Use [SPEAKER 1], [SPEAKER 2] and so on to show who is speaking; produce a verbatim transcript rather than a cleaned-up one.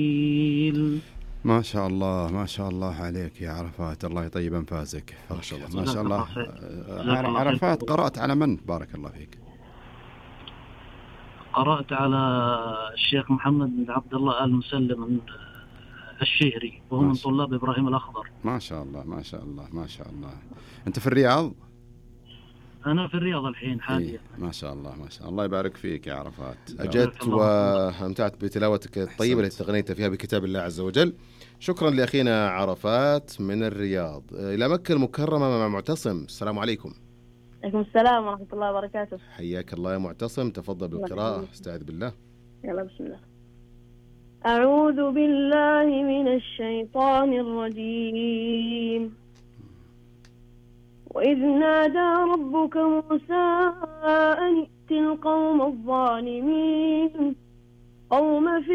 [SPEAKER 1] ما شاء الله ما شاء الله عليك يا عرفات، الله يطيب أنفاسك. ما شاء الله ما شاء الله. عرفات قرأت على من بارك الله فيك؟
[SPEAKER 2] قرأت على الشيخ محمد بن عبد الله آل مسلم الشهري، وهو من طلاب إبراهيم الأخضر.
[SPEAKER 1] ما شاء الله ما شاء الله ما شاء الله. أنت في الرياض؟
[SPEAKER 2] أنا في الرياض الحين حاليا.
[SPEAKER 1] إيه ما شاء الله ما شاء الله. الله يبارك فيك يا عرفات. أجدت وامتعت بتلاوتك الطيبة التي تغنيت فيها بكتاب الله عز وجل. شكرا لأخينا عرفات من الرياض. إلى مكة المكرمة مع معتصم. السلام عليكم.
[SPEAKER 3] عليكم السلام ورحمة الله وبركاته.
[SPEAKER 1] حياك الله يا معتصم، تفضل بالقراءة. استعذ بالله.
[SPEAKER 3] يلا بسم الله. أعوذ بالله من الشيطان الرجيم. وإذ نادى ربك موسى أن ائت القوم الظالمين قوم